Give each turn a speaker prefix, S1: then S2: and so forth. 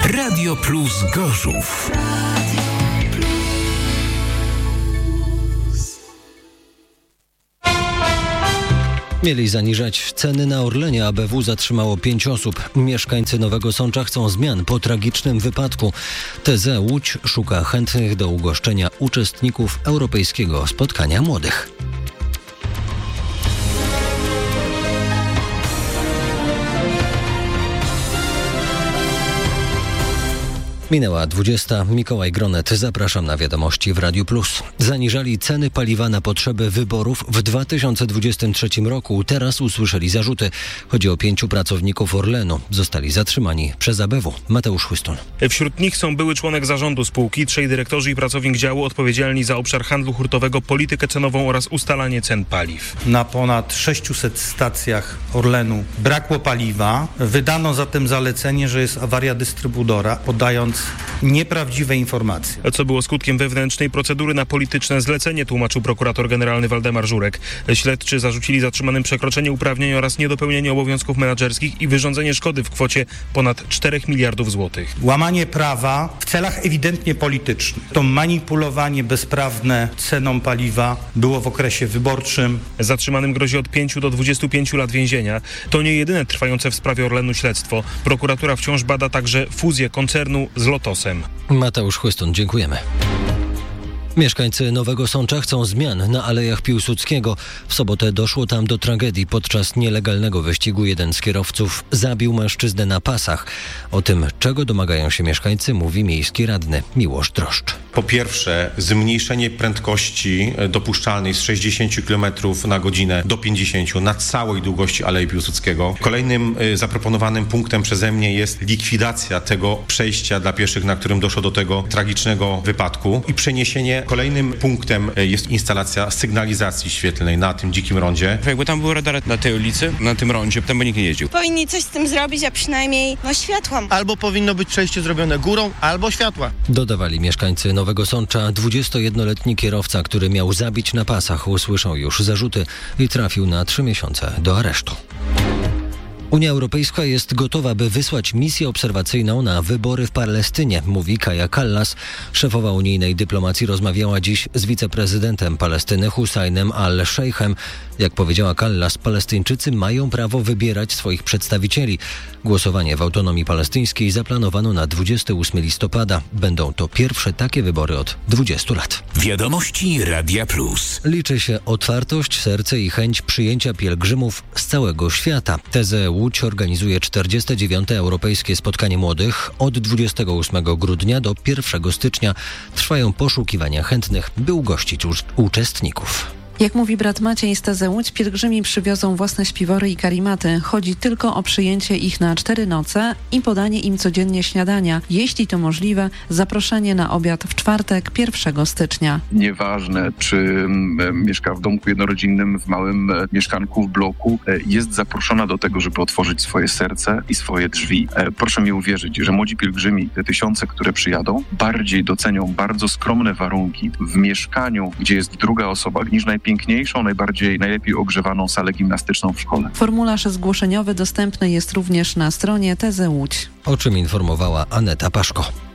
S1: Radio Plus Gorzów.
S2: Mieli zaniżać ceny na Orlenie. ABW zatrzymało 5 osób. Mieszkańcy Nowego Sącza chcą zmian po tragicznym wypadku. TZ Łódź szuka chętnych do ugoszczenia uczestników Europejskiego Spotkania Młodych. Minęła 20. Mikołaj Gronet. Zapraszam na wiadomości w Radiu Plus. Zaniżali ceny paliwa na potrzeby wyborów w 2023 roku. Teraz usłyszeli zarzuty. Chodzi o 5 pracowników Orlenu. Zostali zatrzymani przez ABW. Mateusz Chłystun.
S3: Wśród nich są były członek zarządu spółki, 3 dyrektorzy i pracownik działu odpowiedzialni za obszar handlu hurtowego, politykę cenową oraz ustalanie cen paliw.
S4: Na ponad 600 stacjach Orlenu brakło paliwa. Wydano zatem zalecenie, że jest awaria dystrybutora, podając nieprawdziwe informacje.
S3: Co było skutkiem wewnętrznej procedury na polityczne zlecenie, tłumaczył prokurator generalny Waldemar Żurek. Śledczy zarzucili zatrzymanym przekroczenie uprawnień oraz niedopełnienie obowiązków menedżerskich i wyrządzenie szkody w kwocie ponad 4 miliardów złotych.
S4: Łamanie prawa w celach ewidentnie politycznych. To manipulowanie bezprawne ceną paliwa było w okresie wyborczym.
S3: Zatrzymanym grozi od 5 do 25 lat więzienia. To nie jedyne trwające w sprawie Orlenu śledztwo. Prokuratura wciąż bada także fuzję koncernu z Lotosem.
S2: Mateusz Chłystun, dziękujemy. Mieszkańcy Nowego Sącza chcą zmian na Alejach Piłsudskiego. W sobotę doszło tam do tragedii. Podczas nielegalnego wyścigu jeden z kierowców zabił mężczyznę na pasach. O tym, czego domagają się mieszkańcy, mówi miejski radny Miłosz Droszcz.
S5: Po pierwsze, zmniejszenie prędkości dopuszczalnej z 60 km na godzinę do 50 na całej długości Alei Piłsudskiego. Kolejnym zaproponowanym punktem przeze mnie jest likwidacja tego przejścia dla pieszych, na którym doszło do tego tragicznego wypadku i przeniesienie. Kolejnym punktem jest instalacja sygnalizacji świetlnej na tym dzikim rondzie.
S6: Jakby tam były radary na tej ulicy, na tym rondzie, tam by nikt nie jeździł.
S7: Powinni coś z tym zrobić, a przynajmniej światła.
S8: Albo powinno być przejście zrobione górą, albo światła.
S2: Dodawali mieszkańcy Nowego Sącza. 21-letni kierowca, który miał zabić na pasach, usłyszał już zarzuty i trafił na 3 miesiące do aresztu. Unia Europejska jest gotowa, by wysłać misję obserwacyjną na wybory w Palestynie, mówi Kaja Kallas. Szefowa unijnej dyplomacji rozmawiała dziś z wiceprezydentem Palestyny Husajnem al-Szejchem. Jak powiedziała Kallas, Palestyńczycy mają prawo wybierać swoich przedstawicieli. Głosowanie w autonomii palestyńskiej zaplanowano na 28 listopada. Będą to pierwsze takie wybory od 20 lat.
S1: Wiadomości Radia Plus.
S2: Liczy się otwartość, serce i chęć przyjęcia pielgrzymów z całego świata. TZ Łódź organizuje 49. Europejskie Spotkanie Młodych. Od 28 grudnia do 1 stycznia trwają poszukiwania chętnych, by ugościć uczestników.
S9: Jak mówi brat Maciej z TZ Łódź, pielgrzymi przywiozą własne śpiwory i karimaty. Chodzi tylko o przyjęcie ich na 4 noce i podanie im codziennie śniadania. Jeśli to możliwe, zaproszenie na obiad w czwartek, 1 stycznia.
S10: Nieważne, czy mieszka w domku jednorodzinnym, w małym mieszkanku, w bloku, jest zaproszona do tego, żeby otworzyć swoje serce i swoje drzwi. Proszę mi uwierzyć, że młodzi pielgrzymi, te tysiące, które przyjadą, bardziej docenią bardzo skromne warunki w mieszkaniu, gdzie jest druga osoba, niż najpiękniejszą, najlepiej ogrzewaną salę gimnastyczną w szkole.
S9: Formularz zgłoszeniowy dostępny jest również na stronie TZ Łódź.
S2: O czym informowała Aneta Paszko.